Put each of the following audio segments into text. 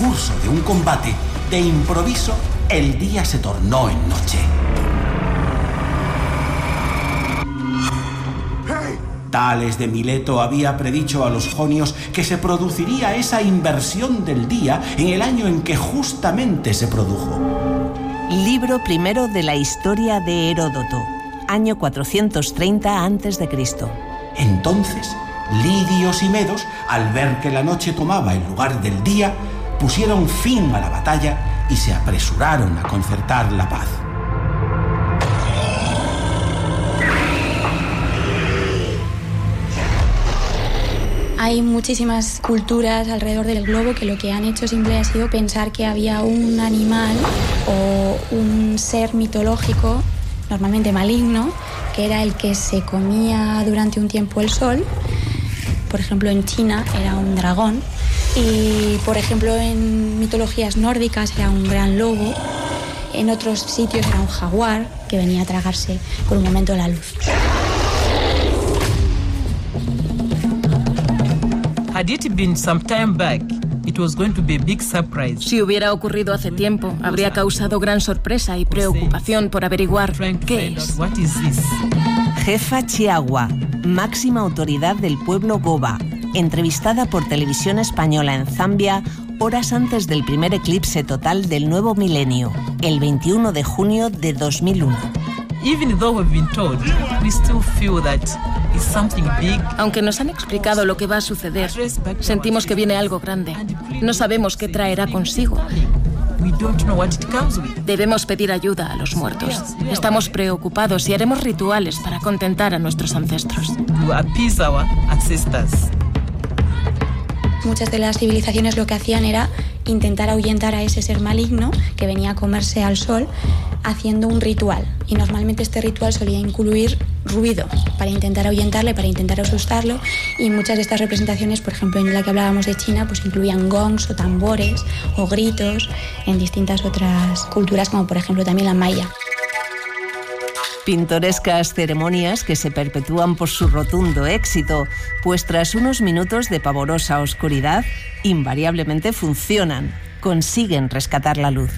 curso de un combate, de improviso, el día se tornó en noche. Tales de Mileto había predicho a los jonios que se produciría esa inversión del día en el año en que justamente se produjo. Libro primero de la historia de Heródoto, año 430 a.C. Entonces, lidios y medos, al ver que la noche tomaba el lugar del día, pusieron fin a la batalla y se apresuraron a concertar la paz. Hay muchísimas culturas alrededor del globo que lo que han hecho siempre ha sido pensar que había un animal o un ser mitológico, normalmente maligno, que era el que se comía durante un tiempo el sol. Por ejemplo, en China era un dragón y, por ejemplo, en mitologías nórdicas era un gran lobo. En otros sitios era un jaguar que venía a tragarse por un momento la luz. Had it been some time back, it was going to be a big surprise. Si hubiera ocurrido hace tiempo, habría causado gran sorpresa y preocupación por averiguar qué es. What is this? Jefa Chiagua, máxima autoridad del pueblo Goba, entrevistada por Televisión Española en Zambia horas antes del primer eclipse total del nuevo milenio, el 21 de junio de 2001. Even though we've been told, we still feel that it's something big. Aunque nos han explicado lo que va a suceder, sentimos que viene algo grande. No sabemos qué traerá consigo. We don't know what it comes with. Debemos pedir ayuda a los muertos. Estamos preocupados y haremos rituales para contentar a nuestros ancestros. To appease our ancestors. Muchas de las civilizaciones lo que hacían era intentar ahuyentar a ese ser maligno que venía a comerse al sol haciendo un ritual. Y normalmente este ritual solía incluir ruido para intentar ahuyentarle, para intentar asustarlo. Y muchas de estas representaciones, por ejemplo en la que hablábamos de China, pues incluían gongs o tambores o gritos en distintas otras culturas, como por ejemplo también la maya. Pintorescas ceremonias que se perpetúan por su rotundo éxito, pues tras unos minutos de pavorosa oscuridad, invariablemente funcionan, consiguen rescatar la luz.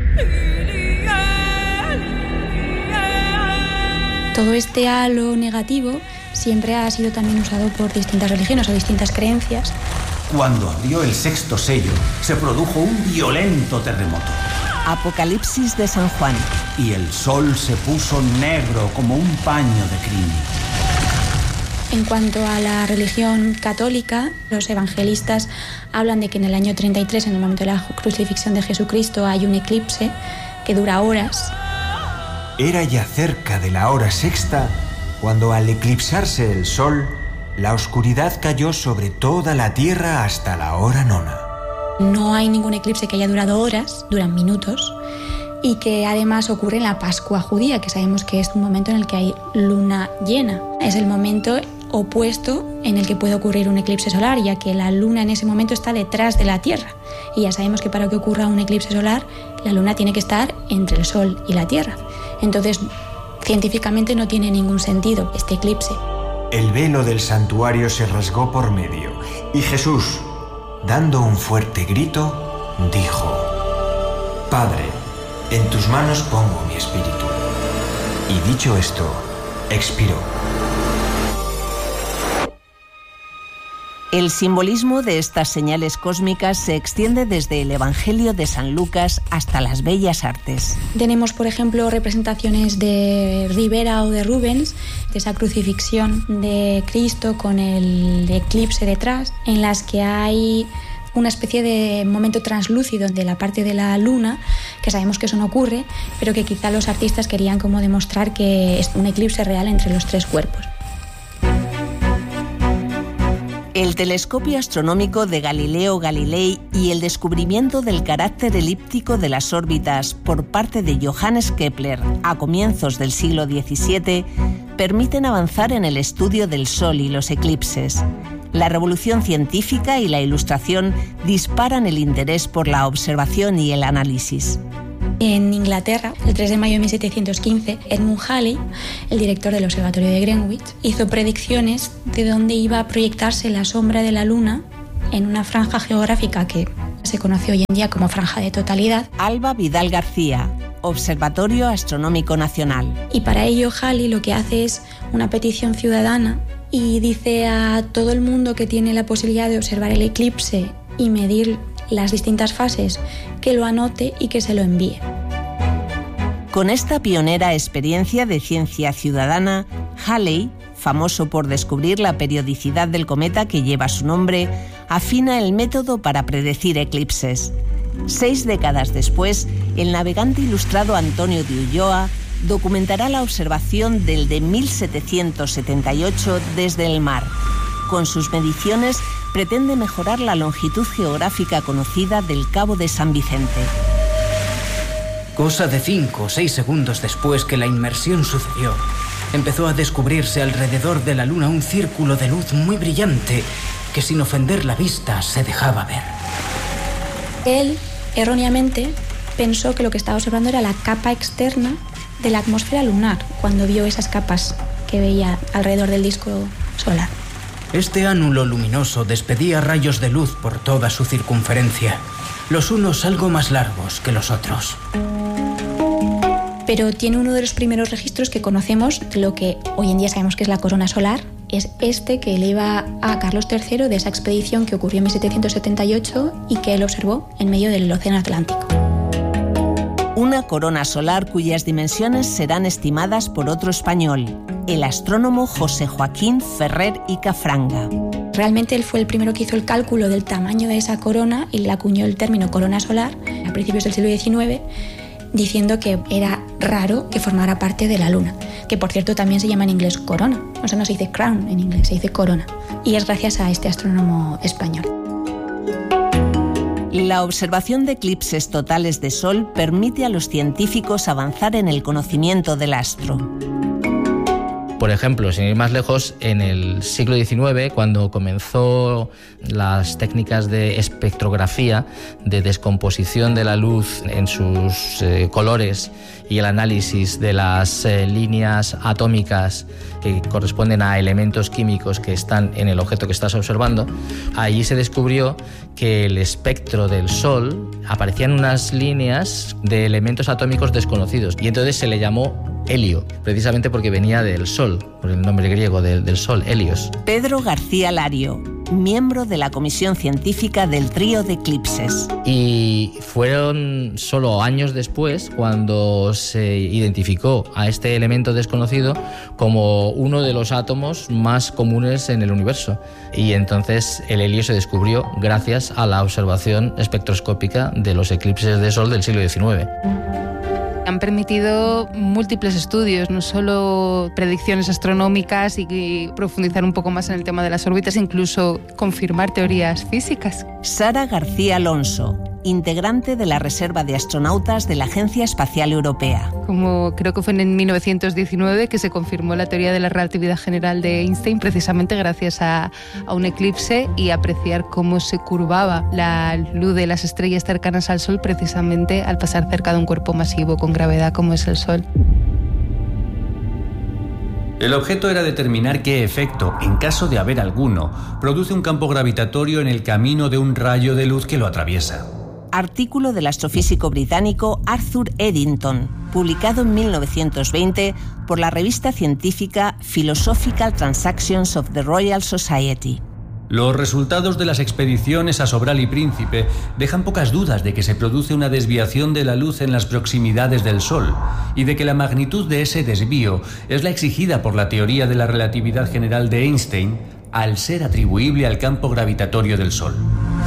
Todo este halo negativo siempre ha sido también usado por distintas religiones o distintas creencias. Cuando abrió el sexto sello, se produjo un violento terremoto. Apocalipsis de San Juan. Y el sol se puso negro como un paño de crin. En cuanto a la religión católica, los evangelistas hablan de que en el año 33, en el momento de la crucifixión de Jesucristo, hay un eclipse que dura horas. Era ya cerca de la hora sexta cuando, al eclipsarse el sol, la oscuridad cayó sobre toda la tierra hasta la hora nona. No hay ningún eclipse que haya durado horas, duran minutos, y que además ocurre en la Pascua judía, que sabemos que es un momento en el que hay luna llena. Es el momento opuesto en el que puede ocurrir un eclipse solar, ya que la luna en ese momento está detrás de la Tierra. Y ya sabemos que para que ocurra un eclipse solar, la luna tiene que estar entre el Sol y la Tierra. Entonces, científicamente no tiene ningún sentido este eclipse. El velo del santuario se rasgó por medio y Jesús, dando un fuerte grito, dijo: Padre, en tus manos pongo mi espíritu. Y dicho esto, expiró. El simbolismo de estas señales cósmicas se extiende desde el Evangelio de San Lucas hasta las bellas artes. Tenemos, por ejemplo, representaciones de Ribera o de Rubens, de esa crucifixión de Cristo con el eclipse detrás, en las que hay una especie de momento translúcido de la parte de la luna, que sabemos que eso no ocurre, pero que quizá los artistas querían como demostrar que es un eclipse real entre los tres cuerpos. El telescopio astronómico de Galileo Galilei y el descubrimiento del carácter elíptico de las órbitas por parte de Johannes Kepler a comienzos del siglo XVII permiten avanzar en el estudio del Sol y los eclipses. La revolución científica y la ilustración disparan el interés por la observación y el análisis. En Inglaterra, el 3 de mayo de 1715, Edmund Halley, el director del Observatorio de Greenwich, hizo predicciones de dónde iba a proyectarse la sombra de la luna en una franja geográfica que se conoce hoy en día como franja de totalidad. Alba Vidal García, Observatorio Astronómico Nacional. Y para ello Halley lo que hace es una petición ciudadana y dice a todo el mundo que tiene la posibilidad de observar el eclipse y medir las distintas fases, que lo anote y que se lo envíe. Con esta pionera experiencia de ciencia ciudadana, Halley, famoso por descubrir la periodicidad del cometa que lleva su nombre, afina el método para predecir eclipses. 6 décadas después, el navegante ilustrado Antonio de Ulloa documentará la observación del de 1778 desde el mar. Con sus mediciones pretende mejorar la longitud geográfica conocida del Cabo de San Vicente. Cosa de 5 o 6 segundos después que la inmersión sucedió, empezó a descubrirse alrededor de la Luna un círculo de luz muy brillante que sin ofender la vista se dejaba ver. Él, erróneamente, pensó que lo que estaba observando era la capa externa de la atmósfera lunar, cuando vio esas capas que veía alrededor del disco solar. Este ánulo luminoso despedía rayos de luz por toda su circunferencia, los unos algo más largos que los otros. Pero tiene uno de los primeros registros que conocemos de lo que hoy en día sabemos que es la corona solar. Es este que eleva a Carlos III de esa expedición que ocurrió en 1778 y que él observó en medio del Océano Atlántico. Una corona solar cuyas dimensiones serán estimadas por otro español, el astrónomo José Joaquín Ferrer y Cafranga. Realmente él fue el primero que hizo el cálculo del tamaño de esa corona y le acuñó el término corona solar a principios del siglo XIX, diciendo que era raro que formara parte de la Luna, que por cierto también se llama en inglés corona, o sea, no se dice crown en inglés, se dice corona, y es gracias a este astrónomo español. La observación de eclipses totales de Sol permite a los científicos avanzar en el conocimiento del astro. Por ejemplo, sin ir más lejos, en el siglo XIX, cuando comenzó las técnicas de espectrografía, de descomposición de la luz en sus colores y el análisis de las líneas atómicas que corresponden a elementos químicos que están en el objeto que estás observando, allí se descubrió que el espectro del Sol aparecían unas líneas de elementos atómicos desconocidos y entonces se le llamó helio, precisamente porque venía del Sol, por el nombre griego del Sol, Helios. Pedro García Lario, miembro de la comisión científica del trío de eclipses. Y fueron solo años después cuando se identificó a este elemento desconocido como uno de los átomos más comunes en el universo. Y entonces el helio se descubrió gracias a la observación espectroscópica de los eclipses de Sol del siglo XIX. Han permitido múltiples estudios, no solo predicciones astronómicas y profundizar un poco más en el tema de las órbitas, incluso confirmar teorías físicas. Sara García Alonso, integrante de la Reserva de Astronautas de la Agencia Espacial Europea. Como creo que fue en 1919 que se confirmó la teoría de la relatividad general de Einstein, precisamente gracias a un eclipse y apreciar cómo se curvaba la luz de las estrellas cercanas al Sol precisamente al pasar cerca de un cuerpo masivo con gravedad como es el Sol. El objeto era determinar qué efecto, en caso de haber alguno, produce un campo gravitatorio en el camino de un rayo de luz que lo atraviesa. Artículo del astrofísico británico Arthur Eddington, publicado en 1920 por la revista científica Philosophical Transactions of the Royal Society. Los resultados de las expediciones a Sobral y Príncipe dejan pocas dudas de que se produce una desviación de la luz en las proximidades del Sol y de que la magnitud de ese desvío es la exigida por la teoría de la relatividad general de Einstein al ser atribuible al campo gravitatorio del Sol.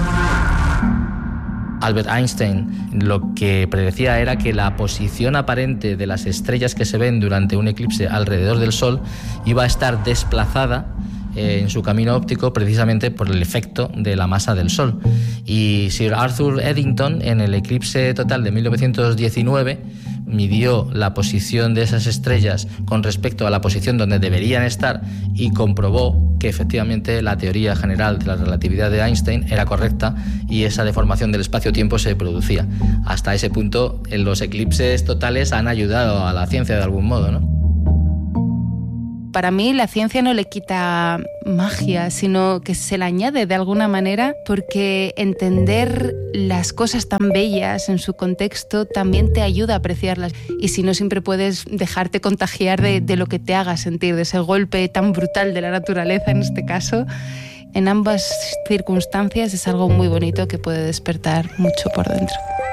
Albert Einstein lo que predecía era que la posición aparente de las estrellas que se ven durante un eclipse alrededor del Sol iba a estar desplazada en su camino óptico precisamente por el efecto de la masa del Sol. Y Sir Arthur Eddington, en el eclipse total de 1919, midió la posición de esas estrellas con respecto a la posición donde deberían estar y comprobó que efectivamente la teoría general de la relatividad de Einstein era correcta y esa deformación del espacio-tiempo se producía. Hasta ese punto, los eclipses totales han ayudado a la ciencia de algún modo, ¿no? Para mí la ciencia no le quita magia, sino que se le añade de alguna manera, porque entender las cosas tan bellas en su contexto también te ayuda a apreciarlas. Y si no, siempre puedes dejarte contagiar de lo que te haga sentir, de ese golpe tan brutal de la naturaleza en este caso. En ambas circunstancias es algo muy bonito que puede despertar mucho por dentro.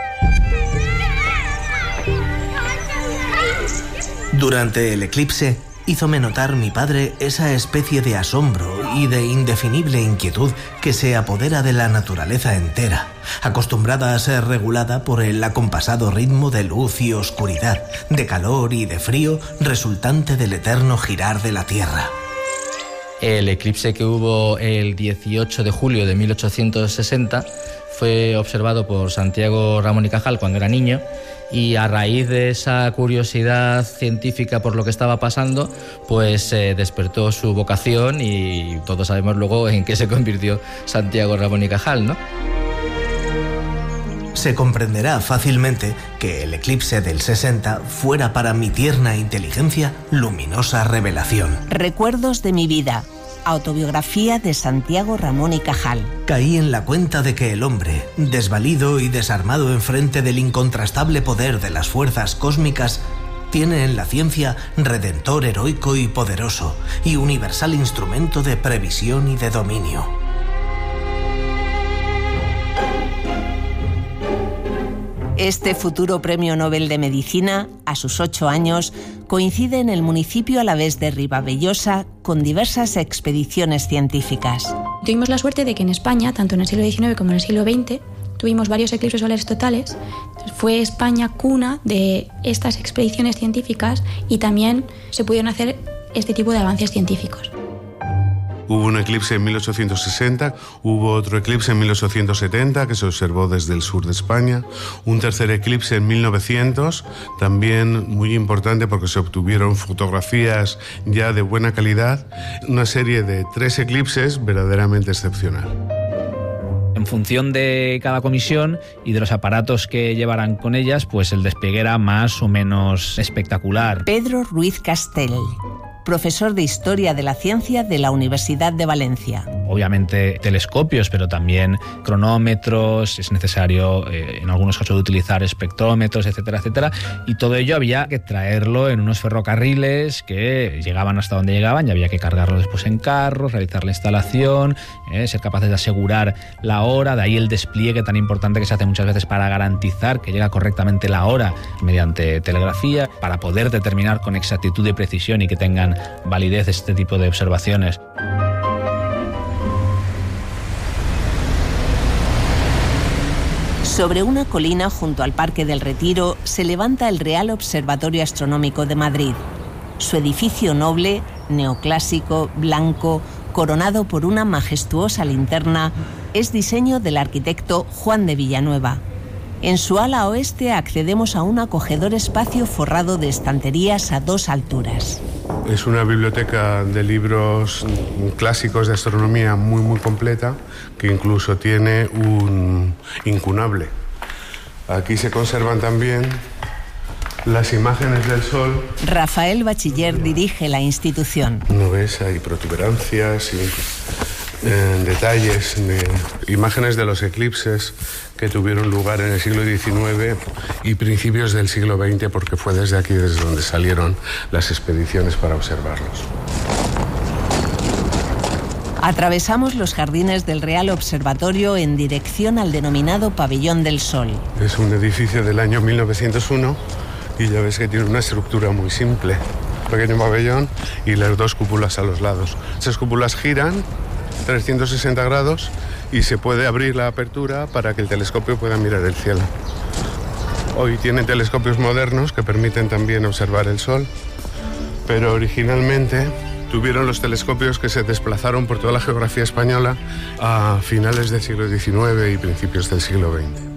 Durante el eclipse, hízome notar mi padre esa especie de asombro y de indefinible inquietud que se apodera de la naturaleza entera, acostumbrada a ser regulada por el acompasado ritmo de luz y oscuridad, de calor y de frío resultante del eterno girar de la Tierra. El eclipse que hubo el 18 de julio de 1860 fue observado por Santiago Ramón y Cajal cuando era niño, y a raíz de esa curiosidad científica por lo que estaba pasando, pues despertó su vocación, y todos sabemos luego en qué se convirtió Santiago Ramón y Cajal, ¿no? Se comprenderá fácilmente que el eclipse del 60 fuera para mi tierna inteligencia luminosa revelación. Recuerdos de mi vida. Autobiografía de Santiago Ramón y Cajal. Caí en la cuenta de que el hombre, desvalido y desarmado enfrente del incontrastable poder de las fuerzas cósmicas, tiene en la ciencia redentor heroico y poderoso, y universal instrumento de previsión y de dominio. Este futuro premio Nobel de Medicina, a sus 8 años, coincide en el municipio alavés de Ribavellosa con diversas expediciones científicas. Tuvimos la suerte de que en España, tanto en el siglo XIX como en el siglo XX, tuvimos varios eclipses solares totales. Fue España cuna de estas expediciones científicas y también se pudieron hacer este tipo de avances científicos. Hubo un eclipse en 1860, hubo otro eclipse en 1870 que se observó desde el sur de España, un tercer eclipse en 1900, también muy importante porque se obtuvieron fotografías ya de buena calidad, una serie de 3 eclipses verdaderamente excepcional. En función de cada comisión y de los aparatos que llevaran con ellas, pues el despegue era más o menos espectacular. Pedro Ruiz Castell, profesor de Historia de la Ciencia de la Universidad de Valencia. Obviamente telescopios, pero también cronómetros, es necesario en algunos casos utilizar espectrómetros, etcétera, etcétera, y todo ello había que traerlo en unos ferrocarriles que llegaban hasta donde llegaban y había que cargarlo después en carros, realizar la instalación, ser capaces de asegurar la hora, de ahí el despliegue tan importante que se hace muchas veces para garantizar que llega correctamente la hora mediante telegrafía, para poder determinar con exactitud y precisión y que tengan validez este tipo de observaciones. Sobre una colina junto al Parque del Retiro se levanta el Real Observatorio Astronómico de Madrid. Su edificio noble, neoclásico, blanco, coronado por una majestuosa linterna, es diseño del arquitecto Juan de Villanueva. En su ala oeste accedemos a un acogedor espacio forrado de estanterías a 2 alturas. Es una biblioteca de libros clásicos de astronomía muy completa, que incluso tiene un incunable. Aquí se conservan también las imágenes del Sol. Rafael Bachiller dirige la institución. ¿No ves? Hay protuberancias y detalles de imágenes de los eclipses que tuvieron lugar en el siglo XIX y principios del siglo XX, porque fue desde aquí desde donde salieron las expediciones para observarlos. Atravesamos los jardines del Real Observatorio en dirección al denominado Pabellón del Sol. Es un edificio del año 1901 y ya ves que tiene una estructura muy simple. Pequeño pabellón y las 2 cúpulas a los lados. Esas cúpulas giran 360 grados y se puede abrir la apertura para que el telescopio pueda mirar el cielo. Hoy tienen telescopios modernos que permiten también observar el Sol, pero originalmente tuvieron los telescopios que se desplazaron por toda la geografía española a finales del siglo XIX y principios del siglo XX.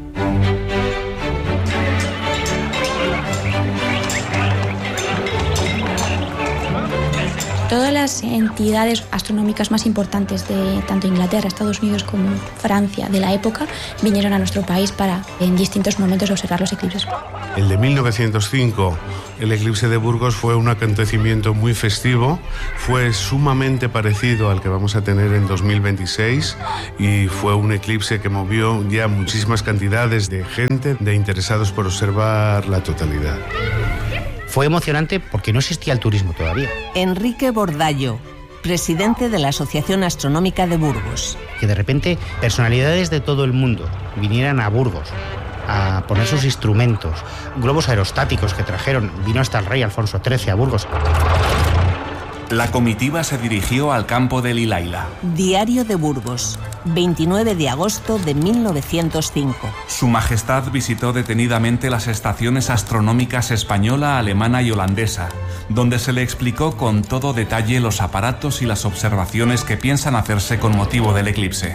Todas las entidades astronómicas más importantes de tanto Inglaterra, Estados Unidos como Francia de la época vinieron a nuestro país para en distintos momentos observar los eclipses. El de 1905, el eclipse de Burgos, fue un acontecimiento muy festivo, fue sumamente parecido al que vamos a tener en 2026 y fue un eclipse que movió ya muchísimas cantidades de gente, de interesados por observar la totalidad. Fue emocionante porque no existía el turismo todavía. Enrique Bordallo, presidente de la Asociación Astronómica de Burgos. Que de repente personalidades de todo el mundo vinieran a Burgos a poner sus instrumentos, globos aerostáticos que trajeron, vino hasta el rey Alfonso XIII a Burgos. La comitiva se dirigió al campo de Lilaila. Diario de Burgos, 29 de agosto de 1905. Su Majestad visitó detenidamente las estaciones astronómicas española, alemana y holandesa, donde se le explicó con todo detalle los aparatos y las observaciones que piensan hacerse con motivo del eclipse.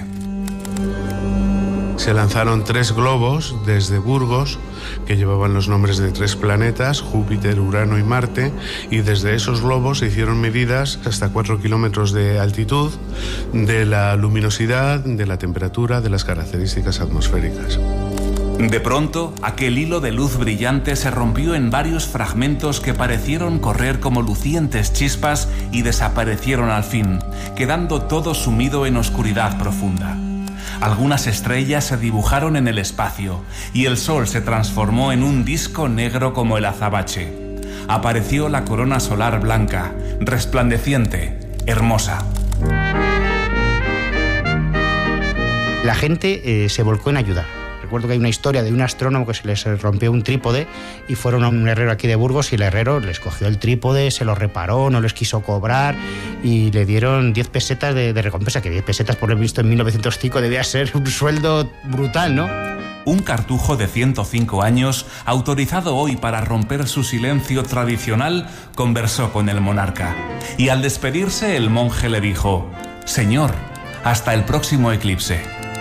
Se lanzaron 3 globos desde Burgos que llevaban los nombres de 3 planetas, Júpiter, Urano y Marte, y desde esos globos se hicieron medidas hasta 4 kilómetros de altitud de la luminosidad, de la temperatura, de las características atmosféricas. De pronto, aquel hilo de luz brillante se rompió en varios fragmentos que parecieron correr como lucientes chispas y desaparecieron al fin, quedando todo sumido en oscuridad profunda. Algunas estrellas se dibujaron en el espacio y el Sol se transformó en un disco negro como el azabache. Apareció la corona solar blanca, resplandeciente, hermosa. La gente se volcó en ayudar. Recuerdo que hay una historia de un astrónomo que se les rompió un trípode y fueron a un herrero aquí de Burgos y el herrero les cogió el trípode, se lo reparó, no les quiso cobrar y le dieron 10 pesetas de recompensa, que 10 pesetas por lo visto en 1905 debía ser un sueldo brutal, ¿no? Un cartujo de 105 años, autorizado hoy para romper su silencio tradicional, conversó con el monarca. Y al despedirse, el monje le dijo: «Señor, hasta el próximo eclipse».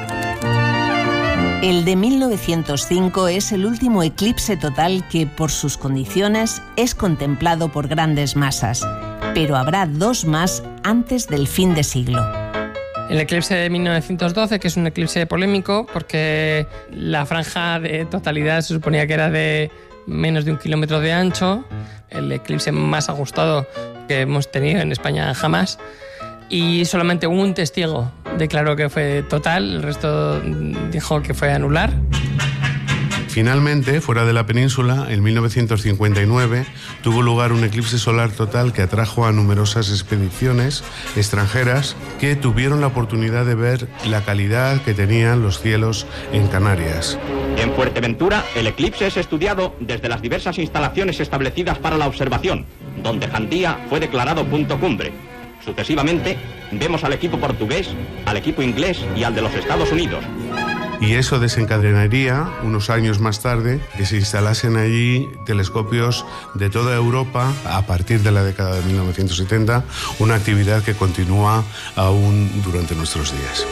El de 1905 es el último eclipse total que, por sus condiciones, es contemplado por grandes masas, pero habrá 2 más antes del fin de siglo. El eclipse de 1912, que es un eclipse polémico porque la franja de totalidad se suponía que era de menos de 1 kilómetro de ancho, el eclipse más ajustado que hemos tenido en España jamás, y solamente un testigo declaró que fue total, el resto dijo que fue anular. Finalmente, fuera de la península, en 1959, tuvo lugar un eclipse solar total que atrajo a numerosas expediciones extranjeras que tuvieron la oportunidad de ver la calidad que tenían los cielos en Canarias. En Fuerteventura, el eclipse es estudiado desde las diversas instalaciones establecidas para la observación, donde Jandía fue declarado punto cumbre. Sucesivamente, vemos al equipo portugués, al equipo inglés y al de los Estados Unidos. Y eso desencadenaría, unos años más tarde, que se instalasen allí telescopios de toda Europa a partir de la década de 1970, una actividad que continúa aún durante nuestros días.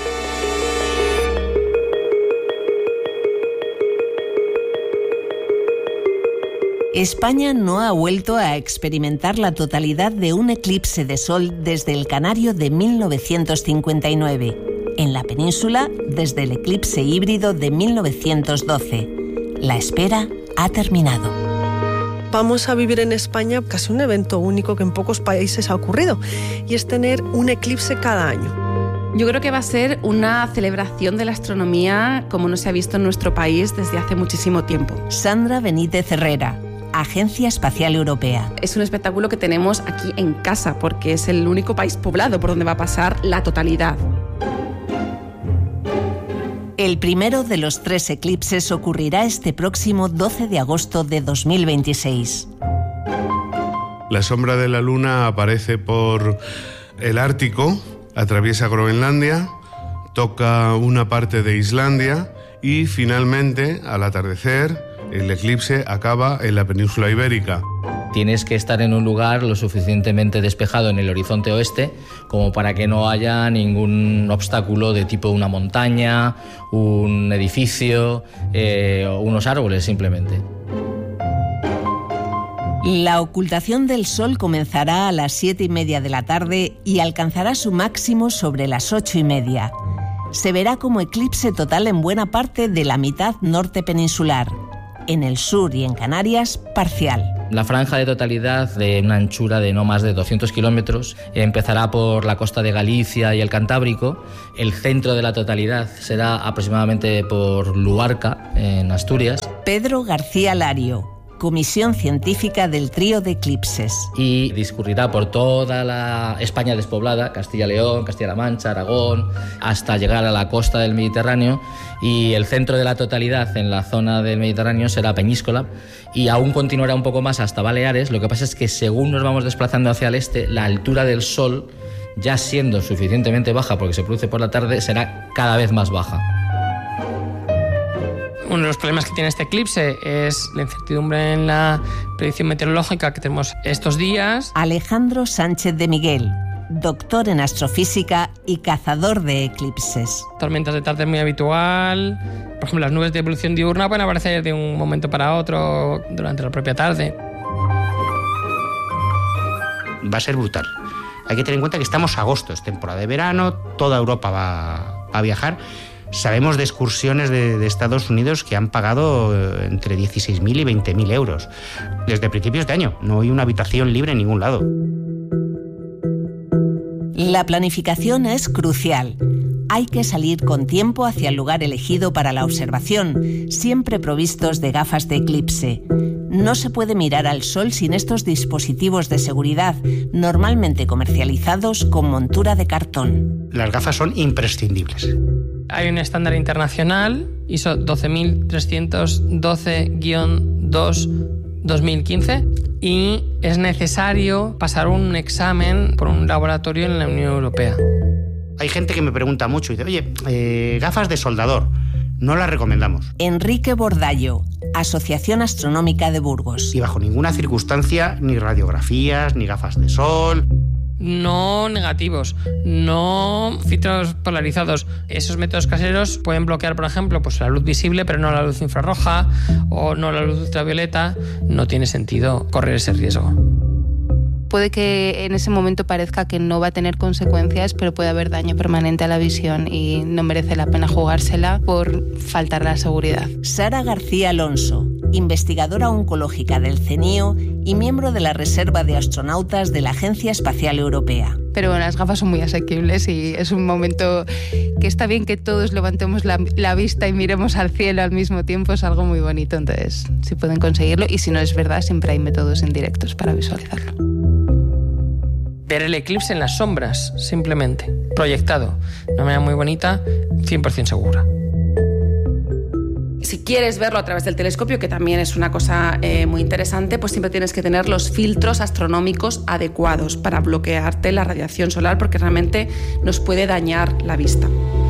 España no ha vuelto a experimentar la totalidad de un eclipse de sol desde el Canario de 1959. En la península, desde el eclipse híbrido de 1912. La espera ha terminado. Vamos a vivir en España casi un evento único que en pocos países ha ocurrido, y es tener un eclipse cada año. Yo creo que va a ser una celebración de la astronomía como no se ha visto en nuestro país desde hace muchísimo tiempo. Sandra Benítez Herrera, Agencia Espacial Europea. Es un espectáculo que tenemos aquí en casa porque es el único país poblado por donde va a pasar la totalidad. El primero de los 3 eclipses ocurrirá este próximo 12 de agosto de 2026. La sombra de la Luna aparece por el Ártico, atraviesa Groenlandia, toca una parte de Islandia y finalmente, al atardecer, el eclipse acaba en la península ibérica. Tienes que estar en un lugar lo suficientemente despejado en el horizonte oeste como para que no haya ningún obstáculo de tipo una montaña, un edificio o unos árboles simplemente. La ocultación del Sol comenzará a las 7:30 de la tarde y alcanzará su máximo sobre las 8:30. Se verá como eclipse total en buena parte de la mitad norte peninsular. En el sur y en Canarias, parcial. La franja de totalidad, de una anchura de no más de 200 kilómetros, empezará por la costa de Galicia y el Cantábrico. El centro de la totalidad será aproximadamente por Luarca, en Asturias. Pedro García Lario, Comisión Científica del Trío de Eclipses. Y discurrirá por toda la España despoblada, Castilla-León, Castilla-La Mancha, Aragón, hasta llegar a la costa del Mediterráneo, y el centro de la totalidad en la zona del Mediterráneo será Peñíscola, y aún continuará un poco más hasta Baleares. Lo que pasa es que según nos vamos desplazando hacia el este, la altura del Sol, ya siendo suficientemente baja porque se produce por la tarde, será cada vez más baja. Uno de los problemas que tiene este eclipse es la incertidumbre en la predicción meteorológica que tenemos estos días. Alejandro Sánchez de Miguel, doctor en astrofísica y cazador de eclipses. Tormentas de tarde es muy habitual. Por ejemplo, las nubes de evolución diurna pueden aparecer de un momento para otro durante la propia tarde. Va a ser brutal. Hay que tener en cuenta que estamos a agosto, es temporada de verano, toda Europa va a viajar. Sabemos de excursiones de Estados Unidos que han pagado entre 16.000 y 20.000 euros. Desde principios de año no hay una habitación libre en ningún lado. La planificación es crucial. Hay que salir con tiempo hacia el lugar elegido para la observación, siempre provistos de gafas de eclipse. No se puede mirar al Sol sin estos dispositivos de seguridad, normalmente comercializados con montura de cartón. Las gafas son imprescindibles. Hay un estándar internacional, ISO 12312-2-2015, y es necesario pasar un examen por un laboratorio en la Unión Europea. Hay gente que me pregunta mucho y dice, oye, gafas de soldador, no las recomendamos. Enrique Bordallo, Asociación Astronómica de Burgos. Y bajo ninguna circunstancia, ni radiografías, ni gafas de sol. No negativos, no filtros polarizados. Esos métodos caseros pueden bloquear, por ejemplo, pues la luz visible, pero no la luz infrarroja o no la luz ultravioleta. No tiene sentido correr ese riesgo. Puede que en ese momento parezca que no va a tener consecuencias, pero puede haber daño permanente a la visión y no merece la pena jugársela por faltar la seguridad. Sara García Alonso, investigadora oncológica del CENIO y miembro de la Reserva de Astronautas de la Agencia Espacial Europea. Pero bueno, las gafas son muy asequibles y es un momento que está bien que todos levantemos la vista y miremos al cielo al mismo tiempo, es algo muy bonito, entonces si pueden conseguirlo, y si no es verdad, siempre hay métodos indirectos para visualizarlo. Ver el eclipse en las sombras, simplemente, proyectado, de una manera muy bonita, 100% segura. Si quieres verlo a través del telescopio, que también es una cosa muy interesante, pues siempre tienes que tener los filtros astronómicos adecuados para bloquearte la radiación solar, porque realmente nos puede dañar la vista.